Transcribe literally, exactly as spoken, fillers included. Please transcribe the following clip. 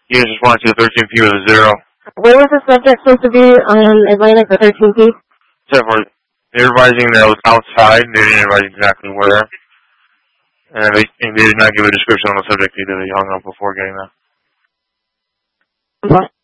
He was responding to the thirteen P with a zero. Where was the subject supposed to be on Atlantic, the thirteen P? Except for they're advising that it was outside. They didn't advise exactly where. And they, and they did not give a description on the subject either. They hung up before getting that. What?